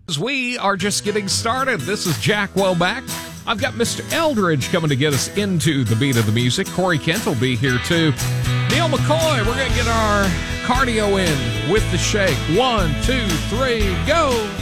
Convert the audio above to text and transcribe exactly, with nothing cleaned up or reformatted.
We are just getting started. This is Jack Welbeck. I've got Mister Eldridge coming to get us into the beat of the music. Corey Kent will be here too. Neil McCoy, we're going to get our cardio in with the shake. One, two, three, go.